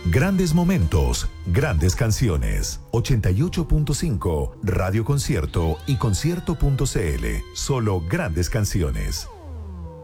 Grandes momentos, grandes canciones. 88.5, Radio Concierto y concierto.cl. Solo grandes canciones.